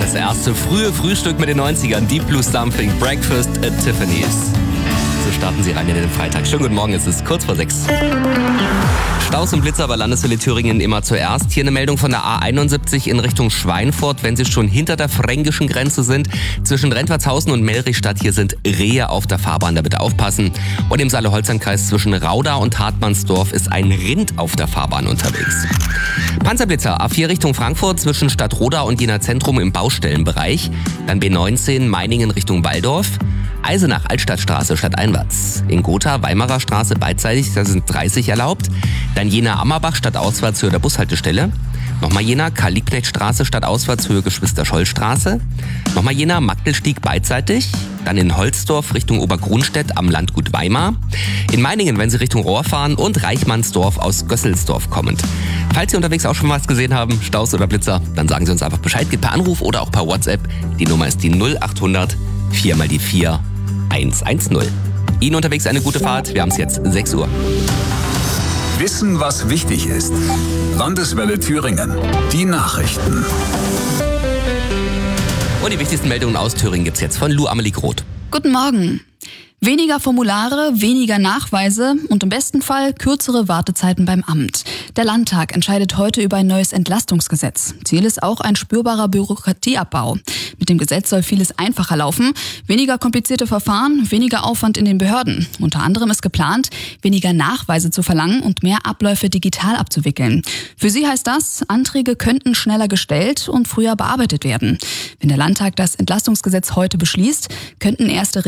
Das erste frühe Frühstück mit den 90ern. Deep Blue Something, Breakfast at Tiffany's. So starten Sie rein in den Freitag. Schönen guten Morgen, es ist kurz vor 6. Staus und Blitzer bei Landeswelle Thüringen immer zuerst. Hier eine Meldung von der A71 in Richtung Schweinfurt, wenn Sie schon hinter der fränkischen Grenze sind. Zwischen Rentwertshausen und Melrichstadt, hier sind Rehe auf der Fahrbahn, da bitte aufpassen. Und im Saale-Holzheim-Kreis zwischen Rauda und Hartmannsdorf ist ein Rind auf der Fahrbahn unterwegs. Panzerblitzer, A4 Richtung Frankfurt zwischen Stadtroda und Jena Zentrum im Baustellenbereich. Dann B19 Meiningen Richtung Walldorf. Eisenach Altstadtstraße stadteinwärts. In Gotha Weimarer Straße beidseitig, da sind 30 erlaubt. Dann Jena Ammerbach stadtauswärts Höhe der Bushaltestelle. Nochmal Jena Karl-Liebknecht-Straße stadtauswärts Höhe Geschwister-Scholl-Straße. Nochmal Jena Magdelstieg beidseitig. Dann in Holzdorf Richtung Obergrunstedt am Landgut Weimar. In Meiningen, wenn Sie Richtung Rohr fahren. Und Reichmannsdorf aus Gösselsdorf kommend. Falls Sie unterwegs auch schon was gesehen haben, Staus oder Blitzer, dann sagen Sie uns einfach Bescheid. Geht per Anruf oder auch per WhatsApp. Die Nummer ist die 0800 4 mal die 4 110. Ihnen unterwegs eine gute Fahrt. Wir haben es jetzt 6 Uhr. Wissen, was wichtig ist. Landeswelle Thüringen. Die Nachrichten. Und die wichtigsten Meldungen aus Thüringen gibt's jetzt von Lou Amelie Groth. Guten Morgen. Weniger Formulare, weniger Nachweise und im besten Fall kürzere Wartezeiten beim Amt. Der Landtag entscheidet heute über ein neues Entlastungsgesetz. Ziel ist auch ein spürbarer Bürokratieabbau. Mit dem Gesetz soll vieles einfacher laufen, weniger komplizierte Verfahren, weniger Aufwand in den Behörden. Unter anderem ist geplant, weniger Nachweise zu verlangen und mehr Abläufe digital abzuwickeln. Für sie heißt das, Anträge könnten schneller gestellt und früher bearbeitet werden. Wenn der Landtag das Entlastungsgesetz heute beschließt, könnten erste